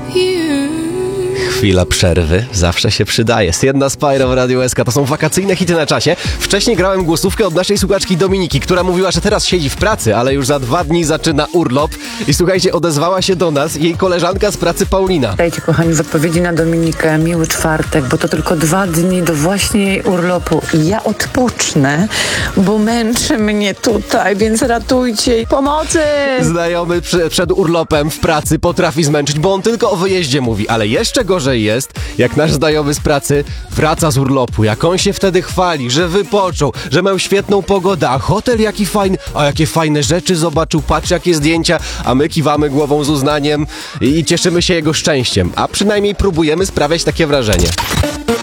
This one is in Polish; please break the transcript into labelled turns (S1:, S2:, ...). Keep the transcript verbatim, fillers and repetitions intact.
S1: Chwila przerwy zawsze się przydaje. Jedna Spyro w Radiu S K. To są wakacyjne hity na czasie. Wcześniej grałem głosówkę od naszej słuchaczki Dominiki, która mówiła, że teraz siedzi w pracy, ale już za dwa dni zaczyna urlop. I słuchajcie, odezwała się do nas jej koleżanka z pracy Paulina.
S2: Dajcie, kochani, w odpowiedzi na Dominikę miły czwartek, bo to tylko dwa dni do właśnie jej urlopu. I ja odpocznę, bo męczy mnie tutaj, więc ratujcie. Pomocy!
S1: Znajomy przy, przed urlopem w pracy potrafi zmęczyć, bo on tylko o wyjeździe mówi, ale jeszcze gorzej jest, jak nasz znajomy z pracy wraca z urlopu, jak on się wtedy chwali, że wypoczął, że miał świetną pogodę, a hotel jaki fajny, a jakie fajne rzeczy zobaczył, patrz jakie zdjęcia, a my kiwamy głową z uznaniem i, i cieszymy się jego szczęściem, a przynajmniej próbujemy sprawiać takie wrażenie.